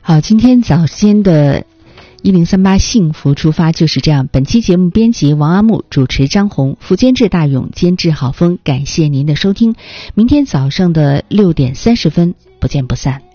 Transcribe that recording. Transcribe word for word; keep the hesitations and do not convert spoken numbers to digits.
好，今天早间的一零三八幸福出发就是这样。本期节目编辑王阿木，主持张红，副监制大勇，监制郝峰。感谢您的收听，明天早上的六点三十分不见不散。